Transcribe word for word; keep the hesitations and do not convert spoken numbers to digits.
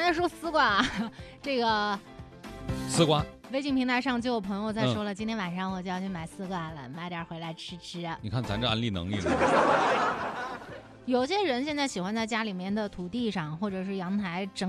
在说丝瓜啊，这个丝瓜， 微信平台上就有朋友在说了，嗯、今天晚上我就要去买丝瓜了，买点回来吃吃。 你看咱这安利能力呢。 有些人现在喜欢在家里面的土地上或者是阳台整